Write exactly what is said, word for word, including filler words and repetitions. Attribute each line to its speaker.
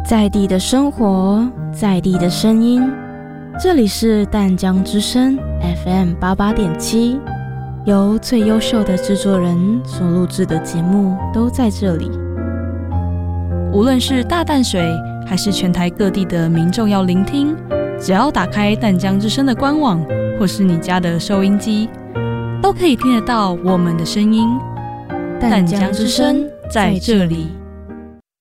Speaker 1: 在地的生活，在地的声音，这里是淡江之声 F M 八八点七，由最优秀的制作人所录制的节目都在这里。
Speaker 2: 无论是大淡水，还是全台各地的民众要聆听，只要打开淡江之声的官网，或是你家的收音机，都可以听得到我们的声音。淡江之声在这里。